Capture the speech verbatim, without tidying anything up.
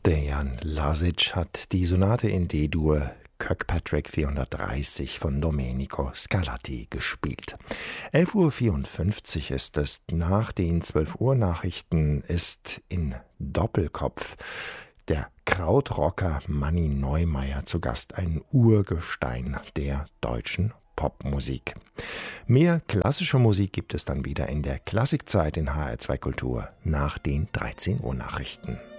Dejan Lazic hat die Sonate in D-Dur Kirkpatrick vierhundertdreißig von Domenico Scarlatti gespielt. elf Uhr vierundfünfzig ist es. Nach den zwölf Uhr Nachrichten ist in Doppelkopf der Krautrocker Manni Neumeier zu Gast, ein Urgestein der deutschen Popmusik. Mehr klassische Musik gibt es dann wieder in der Klassikzeit in H R zwei Kultur nach den dreizehn Uhr Nachrichten.